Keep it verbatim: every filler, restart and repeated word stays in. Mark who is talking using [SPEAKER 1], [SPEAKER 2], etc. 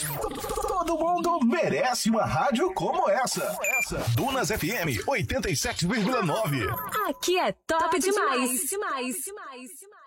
[SPEAKER 1] Todo mundo merece uma rádio como essa. Dunas F M oitenta e sete vírgula nove.
[SPEAKER 2] Aqui é top, top demais. demais, demais, demais, demais.